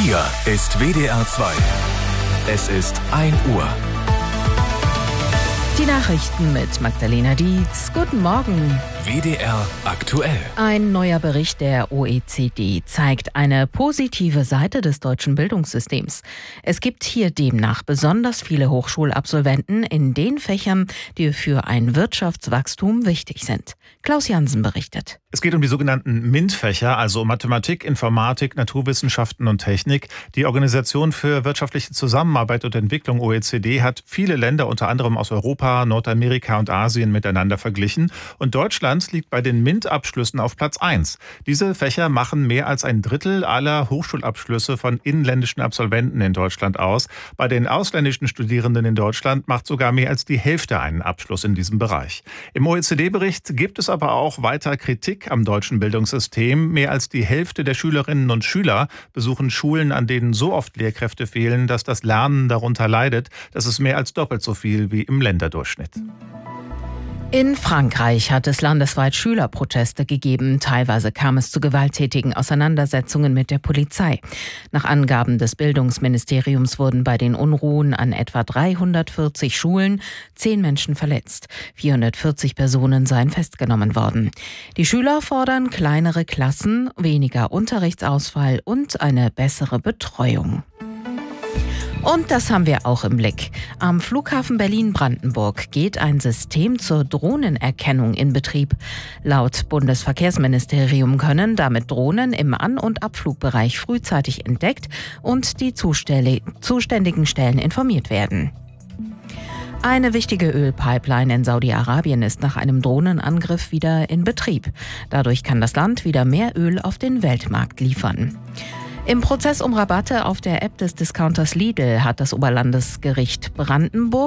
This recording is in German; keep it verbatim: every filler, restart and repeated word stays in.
Hier ist W D R zwei. Es ist ein Uhr. Die Nachrichten mit Magdalena Dietz. Guten Morgen. W D R aktuell. Ein neuer Bericht der O E C D zeigt eine positive Seite des deutschen Bildungssystems. Es gibt hier demnach besonders viele Hochschulabsolventen in den Fächern, die für ein Wirtschaftswachstum wichtig sind. Klaus Jansen berichtet. Es geht um die sogenannten MINT-Fächer, also um Mathematik, Informatik, Naturwissenschaften und Technik. Die Organisation für wirtschaftliche Zusammenarbeit und Entwicklung O E C D hat viele Länder, unter anderem aus Europa, Nordamerika und Asien, miteinander verglichen. Und Deutschland liegt bei den MINT-Abschlüssen auf Platz eins. Diese Fächer machen mehr als ein Drittel aller Hochschulabschlüsse von inländischen Absolventen in Deutschland aus. Bei den ausländischen Studierenden in Deutschland macht sogar mehr als die Hälfte einen Abschluss in diesem Bereich. Im O E C D-Bericht gibt es aber auch weiter Kritik am deutschen Bildungssystem. Mehr als die Hälfte der Schülerinnen und Schüler besuchen Schulen, an denen so oft Lehrkräfte fehlen, dass das Lernen darunter leidet. Das ist mehr als doppelt so viel wie im Länderdurchschnitt. In Frankreich hat es landesweit Schülerproteste gegeben. Teilweise kam es zu gewalttätigen Auseinandersetzungen mit der Polizei. Nach Angaben des Bildungsministeriums wurden bei den Unruhen an etwa dreihundertvierzig Schulen zehn Menschen verletzt. vierhundertvierzig Personen seien festgenommen worden. Die Schüler fordern kleinere Klassen, weniger Unterrichtsausfall und eine bessere Betreuung. Und das haben wir auch im Blick. Am Flughafen Berlin-Brandenburg geht ein System zur Drohnenerkennung in Betrieb. Laut Bundesverkehrsministerium können damit Drohnen im An- und Abflugbereich frühzeitig entdeckt und die zuständigen Stellen informiert werden. Eine wichtige Ölpipeline in Saudi-Arabien ist nach einem Drohnenangriff wieder in Betrieb. Dadurch kann das Land wieder mehr Öl auf den Weltmarkt liefern. Im Prozess um Rabatte auf der App des Discounters Lidl hat das Oberlandesgericht Brandenburg